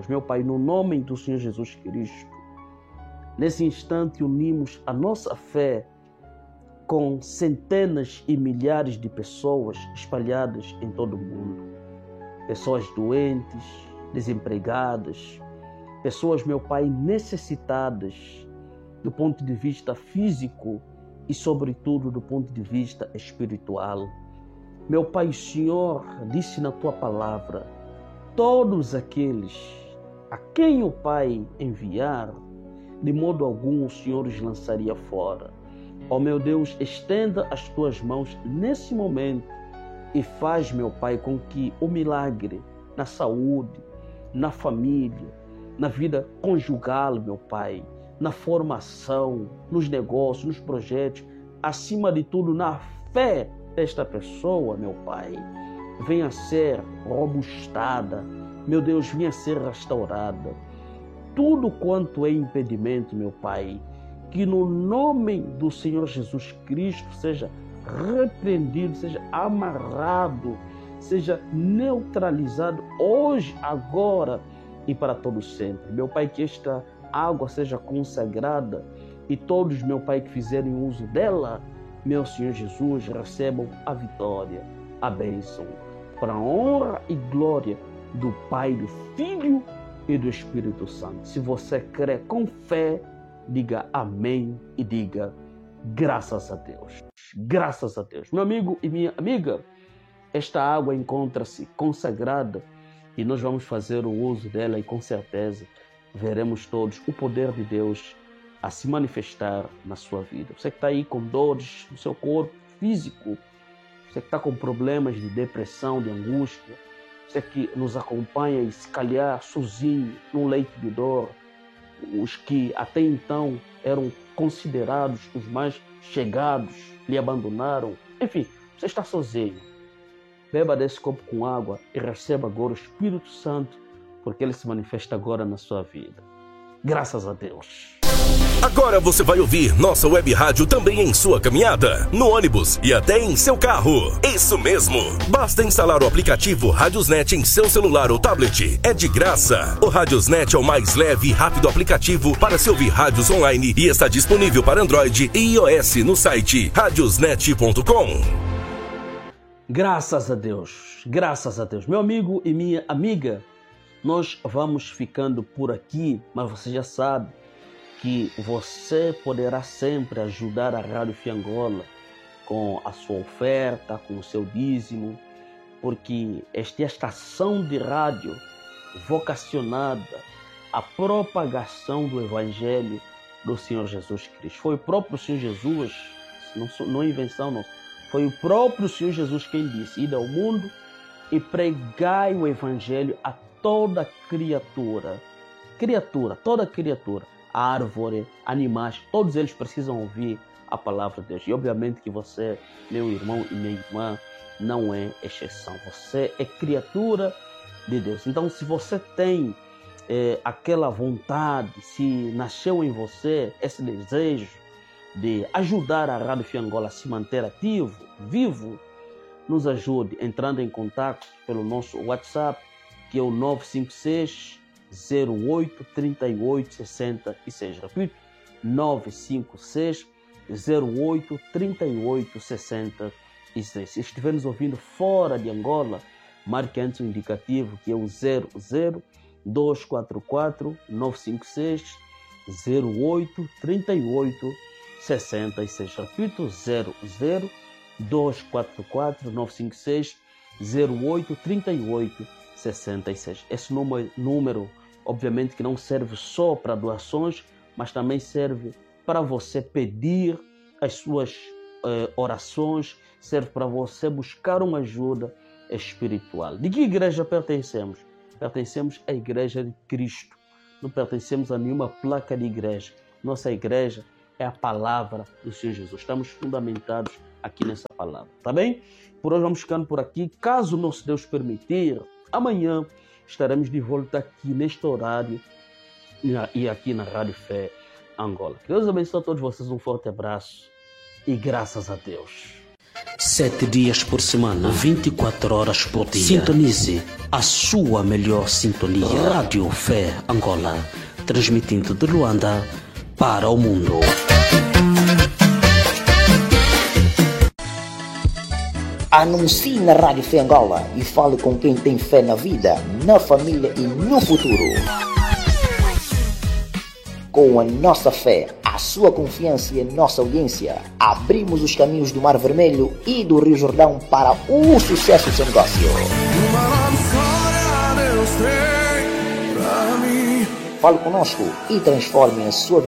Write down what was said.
pessoas. Meu Pai, no nome do Senhor Jesus Cristo, nesse instante unimos a nossa fé com centenas e milhares de pessoas espalhadas em todo o mundo. Pessoas doentes, desempregadas, pessoas, meu Pai, necessitadas do ponto de vista físico e, sobretudo, do ponto de vista espiritual. Meu Pai, o Senhor disse na Tua palavra, todos aqueles a quem o Pai enviar, de modo algum o Senhor os lançaria fora. Ó meu Deus, estenda as Tuas mãos nesse momento e faz, meu Pai, com que o milagre na saúde, na família, na vida conjugal, meu Pai, na formação, nos negócios, nos projetos, acima de tudo, na fé desta pessoa, meu Pai, venha a ser robustada, meu Deus, venha a ser restaurada. Tudo quanto é impedimento, meu Pai, que no nome do Senhor Jesus Cristo seja repreendido, seja amarrado, seja neutralizado hoje, agora e para todo sempre. Meu Pai, que esta água seja consagrada e todos, meu Pai, que fizerem uso dela, meu Senhor Jesus, recebam a vitória, a bênção, para a honra e glória do Pai, do Filho e do Espírito Santo. Se você crê com fé, diga amém e diga graças a Deus. Graças a Deus. Meu amigo e minha amiga, esta água encontra-se consagrada e nós vamos fazer o uso dela e com certeza veremos todos o poder de Deus a se manifestar na sua vida. Você que está aí com dores no seu corpo físico, você que está com problemas de depressão, de angústia, você que nos acompanha e se calhar sozinho num leito de dor, os que até então eram considerados os mais chegados lhe abandonaram, enfim, você está sozinho. Beba desse copo com água e receba agora o Espírito Santo, porque ele se manifesta agora na sua vida. Graças a Deus. Agora você vai ouvir nossa web rádio também em sua caminhada, no ônibus e até em seu carro. Isso mesmo! Basta instalar o aplicativo Radiosnet em seu celular ou tablet. É de graça. O Radiosnet é o mais leve e rápido aplicativo para se ouvir rádios online e está disponível para Android e iOS no site radiosnet.com. Graças a Deus. Graças a Deus. Meu amigo e minha amiga, nós vamos ficando por aqui, mas você já sabe que você poderá sempre ajudar a Rádio Fiangola com a sua oferta, com o seu dízimo, porque esta é a estação de rádio vocacionada à propagação do Evangelho do Senhor Jesus Cristo. Foi o próprio Senhor Jesus, não é invenção nossa, foi o próprio Senhor Jesus quem disse, ide ao mundo e pregai o Evangelho a toda criatura, toda criatura, árvore, animais, todos eles precisam ouvir a palavra de Deus. E obviamente que você, meu irmão e minha irmã, não é exceção. Você é criatura de Deus. Então, se você tem aquela vontade, se nasceu em você esse desejo de ajudar a Rádio Fiangola a se manter ativo, vivo, nos ajude entrando em contato pelo nosso WhatsApp, que é o 956 08 38 66. Repito, 956 08 38 66. Se estiver nos ouvindo fora de Angola, marque antes o indicativo, que é o 00 244 956 08 38 66. Repito, 00 244 956 08 38 66. Esse número, obviamente, que não serve só para doações, mas também serve para você pedir as suas orações, serve para você buscar uma ajuda espiritual. De que igreja pertencemos? Pertencemos à Igreja de Cristo. Não pertencemos a nenhuma placa de igreja. Nossa igreja é a palavra do Senhor Jesus. Estamos fundamentados aqui nessa palavra, tá bem? Por hoje vamos ficando por aqui. Caso nosso Deus permitir, amanhã estaremos de volta aqui neste horário e aqui na Rádio Fé Angola. Que Deus abençoe a todos vocês, um forte abraço e graças a Deus. 7 dias por semana, 24 horas por dia. Sintonize a sua melhor sintonia. Rádio Fé Angola, transmitindo de Luanda para o mundo. Anuncie na Rádio Fé Angola e fale com quem tem fé na vida, na família e no futuro. Com a nossa fé, a sua confiança e a nossa audiência, abrimos os caminhos do Mar Vermelho e do Rio Jordão para o sucesso do seu negócio. Fale conosco e transforme a sua vida.